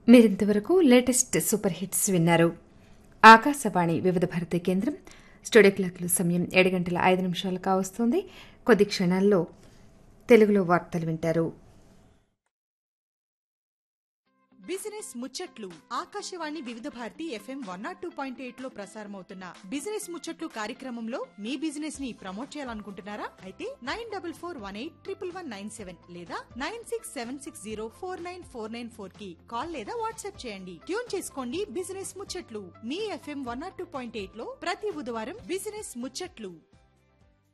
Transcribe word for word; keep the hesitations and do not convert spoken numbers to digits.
మీరింతవరకు latest super hits విన్నారు. ఆకాశవాణి వివిధ భారతి కేంద్రం. స్టూడియో క్లాక్లు సమయం ఏడు గంటల ఐదు నిమిషాలు కావస్తుంది. కొద్ది క్షణాల్లో తెలుగులో వార్తలు వింటారు. బిజినెస్ ముచ్చట్లు ఆకాశవాణి వివిధ Bharati FM one not two point eight లో ప్రసారమవుతున్న బిజినెస్ ముచ్చట్లు కార్యక్రమంలో మీ బిజినెస్ ని ప్రమోట్ చేయాలనుకుంటున్నారా? అయితే nine double four one eight triple one nine seven లేదా nine six seven six zero four nine four nine four కి కాల్ లేదా వాట్సాప్ చేయండి. ట్యూన్ చేసుకోండి బిజినెస్ ముచ్చట్లు. మీ FM one not two point eight లో ప్రతి బుధవారం బిజినెస్ ముచ్చట్లు.